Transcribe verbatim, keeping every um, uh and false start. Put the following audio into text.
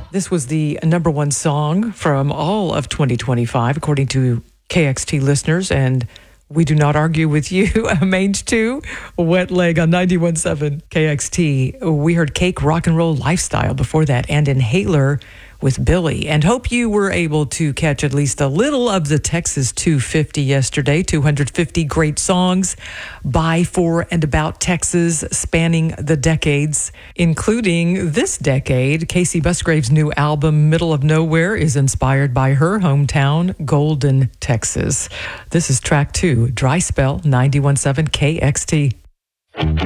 This was the number one song from all of twenty twenty-five, according to K X T listeners, and we do not argue with you. Mange two, Wet Leg on ninety-one point seven K X T. We heard Cake Rock and Roll Lifestyle before that, and Inhaler with Billy. And hope you were able to catch at least a little of the Texas two fifty yesterday. two hundred fifty great songs by, for, and about Texas, spanning the decades, including this decade. Casey Musgrave's new album, Middle of Nowhere, is inspired by her hometown, Golden, Texas. This is track two, Dry Spell, ninety-one point seven K X T.